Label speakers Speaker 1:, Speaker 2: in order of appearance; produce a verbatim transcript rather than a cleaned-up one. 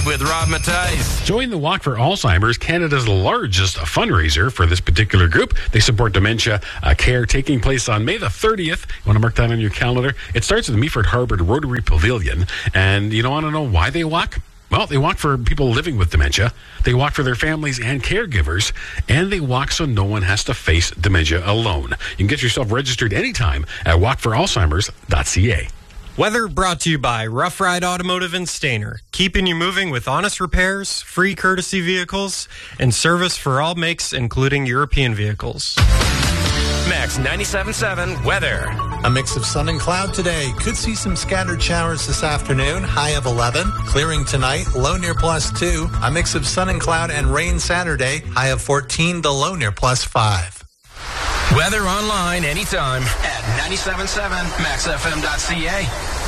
Speaker 1: Drive with Rob Matthijs.
Speaker 2: Join the Walk for Alzheimer's, Canada's largest fundraiser for this particular group. They support dementia uh, care, taking place on May the thirtieth. You want to mark that on your calendar? It starts at the Meaford Harbour Rotary Pavilion. And you don't want to know why they walk? Well, they walk for people living with dementia. They walk for their families and caregivers. And they walk so no one has to face dementia alone. You can get yourself registered anytime at walk for alzheimers dot c a.
Speaker 3: Weather brought to you by Rough Ride Automotive and Stainer, keeping you moving with honest repairs, free courtesy vehicles, and service for all makes, including European vehicles.
Speaker 1: Max ninety-seven point seven weather.
Speaker 4: A mix of sun and cloud today. Could see some scattered showers this afternoon. High of eleven. Clearing tonight. Low near plus two. A mix of sun and cloud and rain Saturday. High of fourteen. The low near plus five.
Speaker 1: Weather online anytime at ninety-seven point seven max f m dot c a.